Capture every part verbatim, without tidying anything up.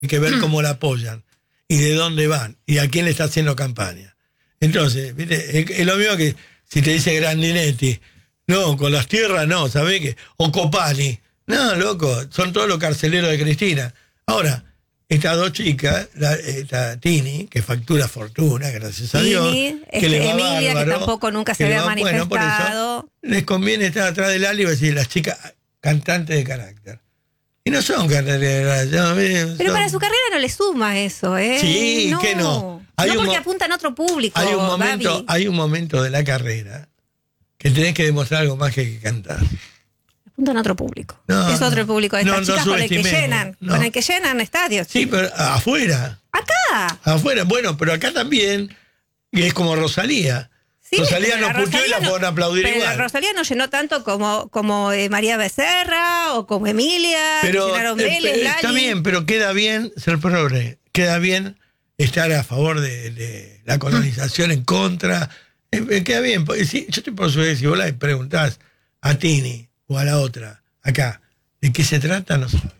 Hay que ver cómo la apoyan y de dónde van y a quién le está haciendo campaña. Entonces, ¿viste? Es, es lo mismo que si te dice Grandinetti, no, con las tierras no, ¿sabés qué? O Copani. No, loco, son todos los carceleros de Cristina. Ahora, estas dos chicas, la, esta Tini, que factura fortuna, gracias a Tini, Dios, este, que le va Emilia, bárbaro, que tampoco nunca se que le había va, manifestado. Bueno, por eso les conviene estar atrás del Ali y decir, las chicas cantantes de carácter. Y no son cantantes de carácter. Son, Pero para su carrera no le suma eso, ¿eh? Sí, no. que no. Hay no un porque mo- apuntan a otro público, hay un momento, Gaby. hay un momento de la carrera que tenés que demostrar algo más que, que cantar. Apuntan a otro público. No, es otro no. público de No, estas no chicas con el que subestimemos, llenan, no. con el que llenan estadios. Sí, pero afuera. Acá. Afuera, bueno, pero acá también, y es como Rosalía. Sí, Rosalía pero nos la puteó y la Rosalía no- fueron a aplaudir pero igual. la Rosalía no llenó tanto como, como eh, María Becerra o como Emilia, Pero llenaron eh, Vélez, eh, está Lali. bien, pero queda bien ser progre. Queda bien estar a favor de, de la colonización, en contra. Eh, eh, queda bien. Porque si, yo estoy por su vez, si vos le preguntás a Tini o a la otra, acá, de qué se trata, no saben.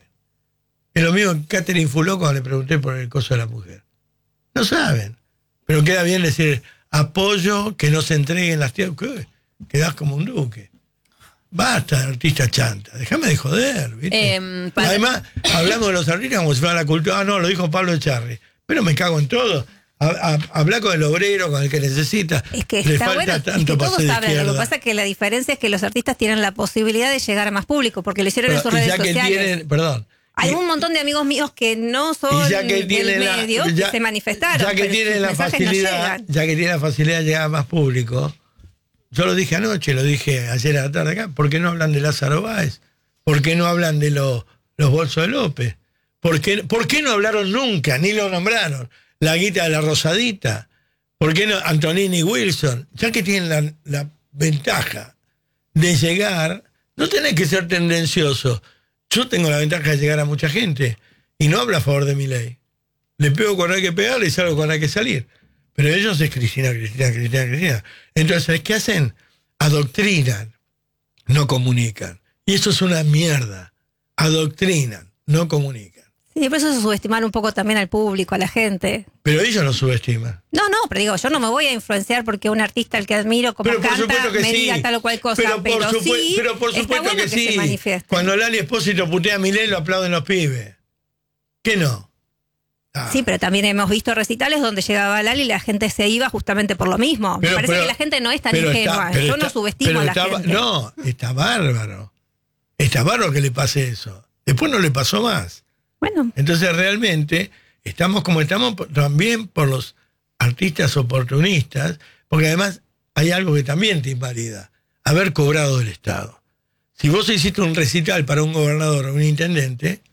Es lo mismo que Catherine Fuló cuando le pregunté por el coso de la mujer. No saben. Pero queda bien decir, apoyo que no se entreguen las tierras. ¿Qué? Quedás como un duque. Basta, artista chanta. Déjame de joder, ¿viste? Eh, para- Además, hablamos de los artistas como si fuera la cultura. Ah, no, lo dijo Pablo Echarri. Pero me cago en todo. A- a- Habla con el obrero, con el que necesita. Es que Le está falta bueno, es tanto que para todos ser de hablan. Lo que izquierda. pasa es que la diferencia es que los artistas tienen la posibilidad de llegar a más público, porque lo hicieron en Pero, sus y redes ya que sociales. tienen, perdón. Hay y- un montón de amigos míos que no son y ya que del tiene la- medio ya- que se manifestaron, ya que pero tiene sus la mensajes no facilidad, llegan. ya que tiene la facilidad de llegar a más público, yo lo dije anoche, lo dije ayer a la tarde acá, ¿por qué no hablan de Lázaro Báez? ¿Por qué no hablan de lo- los bolsos de López? ¿Por qué, ¿Por qué no hablaron nunca, ni lo nombraron? La guita de la Rosadita. ¿Por qué no Antonini Wilson? Ya que tienen la, la ventaja de llegar, no tenés que ser tendencioso. Yo tengo la ventaja de llegar a mucha gente y no hablo a favor de mi ley. Le pego cuando hay que pegarle y salgo cuando hay que salir. Pero ellos es Cristina, Cristina, Cristina, Cristina. Entonces, ¿qué hacen? Adoctrinan, no comunican. Y eso es una mierda. Adoctrinan, no comunican. Sí, por eso se subestimar un poco también al público, a la gente. Pero ellos lo subestiman. No, no, pero digo, yo no me voy a influenciar porque un artista al que admiro como Pero por canta supuesto que me sí. diga tal o cual cosa, pero, pero, por, supue- sí, pero por está supuesto bueno que, que sí. se manifiesten. Cuando Lali Espósito putea a Milei, lo aplauden los pibes. ¿Qué no? Ah. Sí, pero también hemos visto recitales donde llegaba Lali y la gente se iba justamente por lo mismo. Pero- me parece pero- que la gente no es tan pero ingenua. está- pero Yo no está- subestimo pero a la está- gente. No, está bárbaro. Está bárbaro que le pase eso. Después no le pasó más. Bueno, Entonces realmente estamos como estamos por- también por los artistas oportunistas, porque además hay algo que también te invalida, haber cobrado del Estado. Si vos hiciste un recital para un gobernador o un intendente,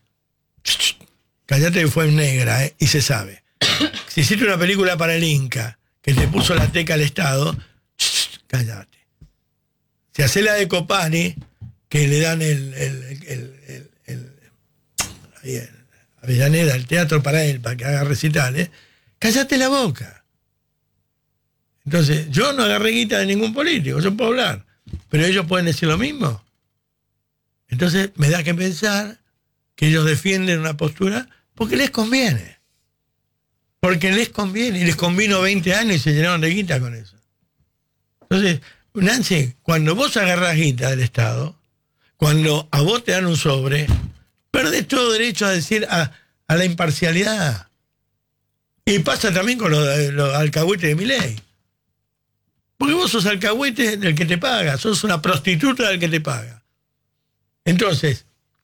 callate que fue negra, ¿eh? Y se sabe. Si hiciste una película para el Inca, que te puso la teca al Estado, callate. Si haces la de Copani, que le dan el, el, el, el, el- ahí en Avellaneda, el teatro para él, para que haga recitales, cállate la boca. Entonces, yo no agarré guita de ningún político, yo puedo hablar, pero ellos pueden decir lo mismo. Entonces, me da que pensar que ellos defienden una postura porque les conviene. Porque les conviene, y les convino veinte años y se llenaron de guita con eso. Entonces, Nancy, cuando vos agarrás guita del Estado, cuando a vos te dan un sobre, perdés todo derecho a decir a, a la imparcialidad. Y pasa también con los, los alcahuetes de Milei. Porque vos sos alcahuete del que te paga, sos una prostituta del que te paga. Entonces,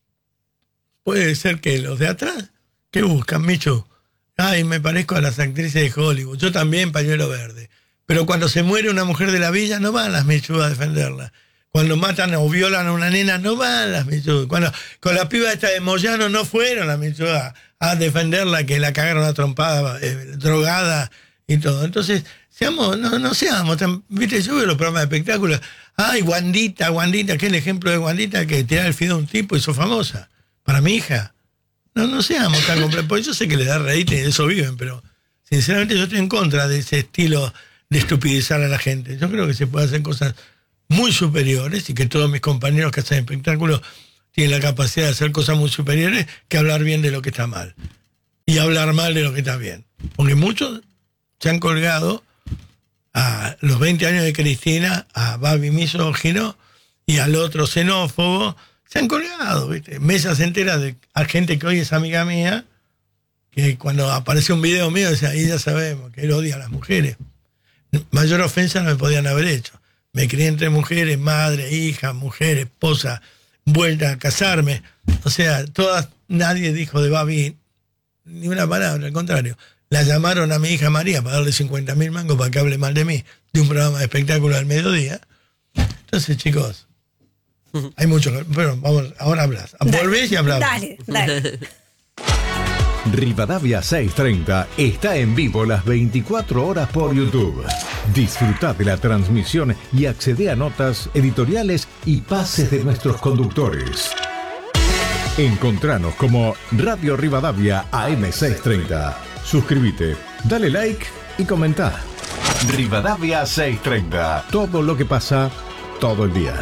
puede ser que los de atrás, ¿qué buscan, Micho? Ay, me parezco a las actrices de Hollywood. Yo también, pañuelo verde. Pero cuando se muere una mujer de la villa, no van las Michu a defenderla. Cuando matan o violan a una nena, no van las Michu. Cuando con la piba esta de Moyano no fueron las Michu a, a defenderla, que la cagaron a trompada, eh, drogada y todo. Entonces, seamos, no, no seamos tan... Viste, yo veo los programas de espectáculos. Ay, Wandita, Wandita, que es el ejemplo de Wandita que tira el fideo a un tipo y sos famosa. Para mi hija. No, no seamos tan complejos. Porque yo sé que les da raíz y de eso viven, pero sinceramente yo estoy en contra de ese estilo de estupidizar a la gente. Yo creo que se puede hacer cosas muy superiores y que todos mis compañeros que hacen espectáculos tienen la capacidad de hacer cosas muy superiores que hablar bien de lo que está mal. y hablar mal de lo que está bien. Porque muchos se han colgado a los veinte años de Cristina, a Babi misógino y al otro xenófobo, se han colgado, ¿viste? Mesas enteras de a gente que hoy es amiga mía, que cuando apareció un video mío decía, ahí ya sabemos que él odia a las mujeres. Mayor ofensa no me podían haber hecho. Me crié entre mujeres, madre, hija, mujer, esposa, vuelta a casarme. O sea, todas, nadie dijo de Babi ni una palabra, al contrario. La llamaron a mi hija María para darle cincuenta mil mangos para que hable mal de mí, de un programa de espectáculo al mediodía. Entonces, chicos, hay mucho que... Bueno, vamos, ahora hablas. Volvés y hablamos. Dale, dale. Rivadavia seiscientos treinta está en vivo las veinticuatro horas por YouTube. Disfruta de la transmisión y accede a notas, editoriales y pases de nuestros conductores. Encontranos como Radio Rivadavia A M seiscientos treinta. Suscríbete, dale like y comenta. Rivadavia seiscientos treinta. Todo lo que pasa todo el día.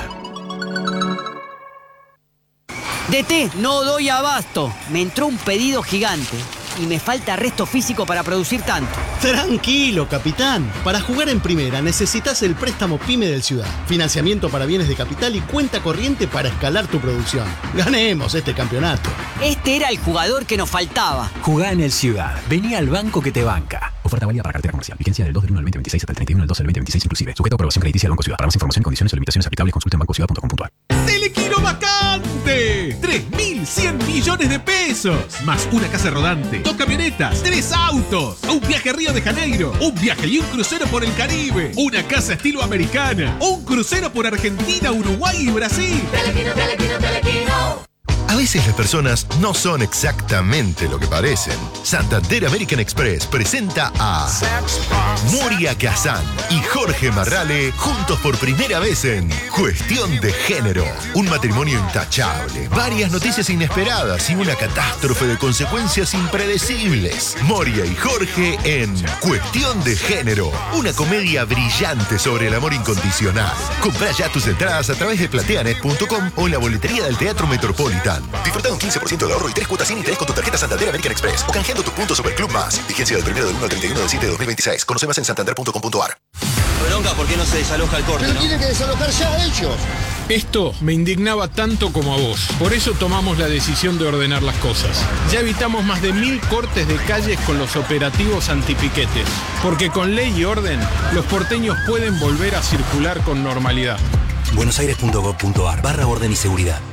D T, no doy abasto. Me entró un pedido gigante y me falta resto físico para producir tanto. Tranquilo, capitán. Para jugar en primera necesitas el préstamo PYME del Ciudad. Financiamiento para bienes de capital y cuenta corriente para escalar tu producción. Ganemos este campeonato. Este era el jugador que nos faltaba. Jugá en el Ciudad. Vení al banco que te banca. Oferta válida para cartera comercial. Vigencia del dos del uno al veinte veintiséis hasta el treinta y uno del doce del veinte veintiséis inclusive. Sujeto a aprobación crediticia del Banco Ciudad. Para más información, condiciones o limitaciones aplicables, consulta en banco ciudad punto com punto a r. ¡Telequino vacante! tres mil cien millones de pesos. Más una casa rodante, dos camionetas, tres autos, un viaje a Río de Janeiro, un viaje y un crucero por el Caribe, una casa estilo americana, un crucero por Argentina, Uruguay y Brasil. Telequino, telequino, telequino. A veces las personas no son exactamente lo que parecen. Santander American Express presenta a Moria Kazan y Jorge Marrale juntos por primera vez en Cuestión de Género. Un matrimonio intachable, varias noticias inesperadas y una catástrofe de consecuencias impredecibles. Moria y Jorge en Cuestión de Género, una comedia brillante sobre el amor incondicional. Comprá ya tus entradas a través de plateanet punto com o en la boletería del Teatro Metropolitan. Disfruta de un quince por ciento de ahorro y tres cuotas sin interés con tu tarjeta Santander American Express o canjeando tus puntos Super Club Más. Vigencia del primero del uno al treinta y uno del siete de dos mil veintiséis. Conoce más en santander punto com punto a r. Bronca, ¿por qué no se desaloja el corte? Pero ¿no? tienen que desalojar ya ellos. Esto me indignaba tanto como a vos. Por eso tomamos la decisión de ordenar las cosas. Ya evitamos más de mil cortes de calles con los operativos antipiquetes. Porque con ley y orden, los porteños pueden volver a circular con normalidad. buenosaires punto gov punto a r barra orden y seguridad.